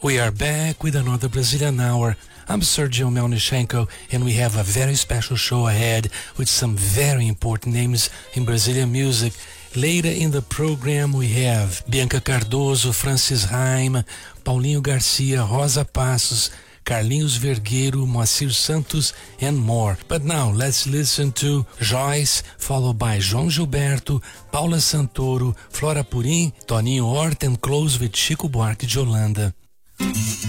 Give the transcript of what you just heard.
We are back with another Brazilian Hour. I'm Sergio Melnichenko, and we have a very special show ahead with some very important names in Brazilian music. Later in the program, we have Bianca Cardoso, Francis Haim, Paulinho Garcia, Rosa Passos, Carlinhos Vergueiro, Moacir Santos, and more. But now, let's listen to Joyce, followed by João Gilberto, Paula Santoro, Flora Purim, Toninho Horta, and close with Chico Buarque de Holanda.